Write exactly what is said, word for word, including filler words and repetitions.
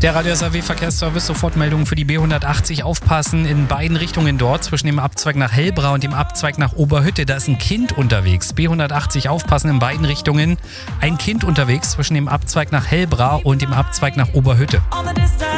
Der Radio S A W Verkehrsservice, Sofortmeldung für die B hundertachtzig. Aufpassen in beiden Richtungen dort, zwischen dem Abzweig nach Hellbrau und dem Abzweig nach Oberhütte. Da ist ein Kind unterwegs. B hundertachtzig, aufpassen in beiden Richtungen. Ein Kind unterwegs zwischen dem Abzweig nach Hellbrau und dem Abzweig nach Oberhütte.